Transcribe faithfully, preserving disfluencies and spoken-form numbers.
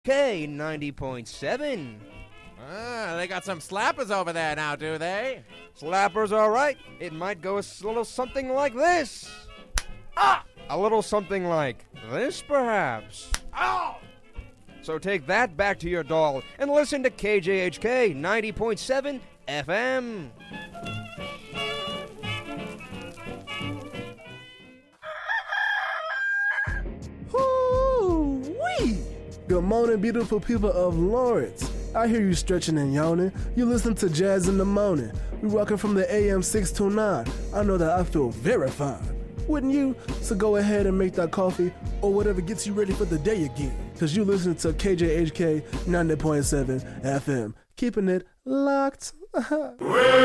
K ninety point seven. Ah, they got some slappers over there now, do they? Slappers, all right. It might go a little something like this. Ah! A little something like this, perhaps. Oh! So take that back to your doll and listen to K J H K ninety point seven F M. Woo-wee! Good morning, beautiful people of Lawrence. I hear you stretching and yawning. You listen to Jazz in the Morning. We rocking from the A M six to nine. I know that I feel very fine. Wouldn't you? So go ahead and make that coffee or whatever gets you ready for the day again. Cause you listen to K J H K ninety point seven F M. Keeping it locked.